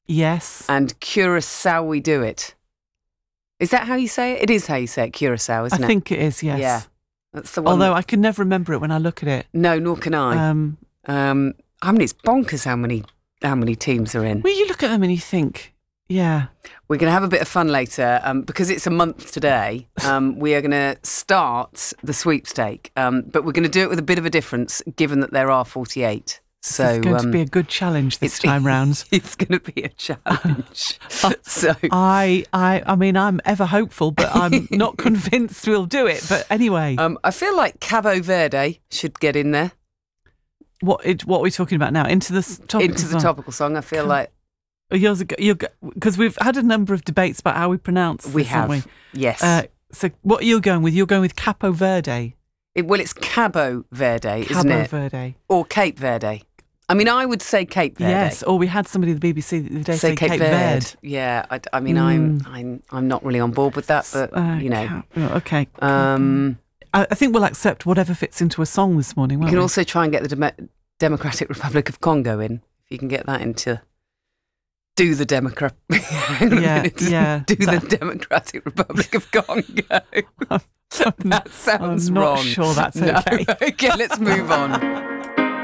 Yes. And Curacao we do it. Is that how you say it? It is how you say it, Curacao, isn't it? I think it is, yes. Yeah. That's the one. Although I can never remember it when I look at it. No, nor can I. It's bonkers how many teams are in. Well, you look at them and you think, yeah. We're going to have a bit of fun later because it's a month today. We are going to start the sweepstake, but we're going to do it with a bit of a difference given that there are 48. So it's going to be a good challenge this time round. It's going to be a challenge. So I mean, I'm ever hopeful, but I'm not convinced we'll do it. But anyway. I feel like Cabo Verde should get in there. What are we talking about now? Into the topical song. I feel like. Because we've had a number of debates about how we pronounce this, haven't we? Yes. So what are you going with? You're going with Capo Verde. It's Cabo Verde, isn't it? Cabo Verde. Or Cape Verde. I mean, I would say Cape Verde. Yes, or we had somebody at the BBC the other day say Cape Verde. Yeah, I mean, I'm not really on board with that, but, Okay. I think we'll accept whatever fits into a song this morning, won't we? You can also try and get the Democratic Republic of Congo in, if you can get that into... Do the Democratic Republic of Congo. That sounds I'm wrong. not sure that's okay. Okay, let's move on.